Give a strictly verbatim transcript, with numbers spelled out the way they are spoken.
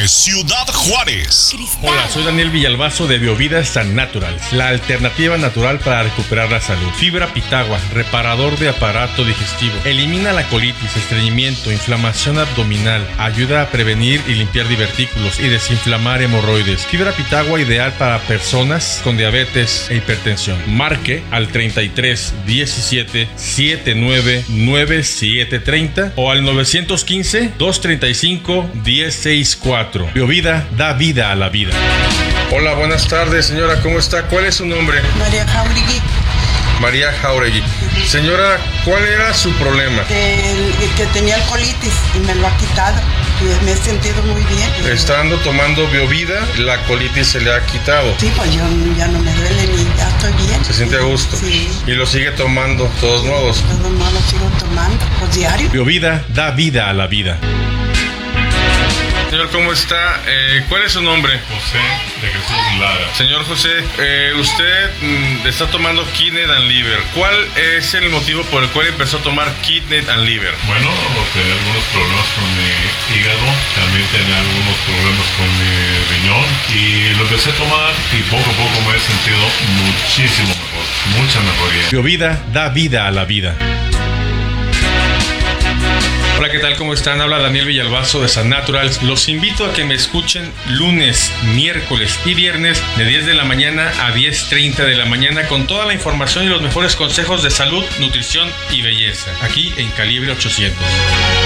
Juárez, Ciudad Juárez. Hola, soy Daniel Villalbazo de Biovida San Naturals, la alternativa natural para recuperar la salud. Fibra pitagua, reparador de aparato digestivo, elimina la colitis, estreñimiento, inflamación abdominal, ayuda a prevenir y limpiar divertículos y desinflamar hemorroides. Fibra pitagua ideal para personas con diabetes e hipertensión. Marque al treinta y tres diecisiete setenta y nueve noventa y siete treinta o al nueve uno cinco dos treinta y cinco diez sesenta y cuatro. Biovida da vida a la vida. Hola, buenas tardes, señora, ¿cómo está? ¿Cuál es su nombre? María Jauregui. María Jauregui. Señora, ¿cuál era su problema? Que, que tenía el colitis y me lo ha quitado. Y me he sentido muy bien. Estando tomando Biovida, la colitis se le ha quitado. Sí, pues yo ya no me duele ni ya estoy bien. ¿Se siente a gusto? Sí. ¿Y lo sigue tomando todos modos? Todos modos sigo tomando, pues diario. Biovida da vida a la vida. Señor, ¿cómo está? Eh, ¿Cuál es su nombre? José de Jesús Lara. Señor José, eh, usted mm, está tomando Kidney and Liver. ¿Cuál es el motivo por el cual empezó a tomar Kidney and Liver? Bueno, tenía algunos problemas con mi hígado, también tenía algunos problemas con mi riñón y lo empecé a tomar y poco a poco me he sentido muchísimo mejor, mucha mejoría. Biovida da vida a la vida. Hola, ¿qué tal? ¿Cómo están? Habla Daniel Villalbazo de San Naturals. Los invito a que me escuchen lunes, miércoles y viernes de diez de la mañana a diez treinta de la mañana con toda la información y los mejores consejos de salud, nutrición y belleza, aquí en Calibre ochocientos.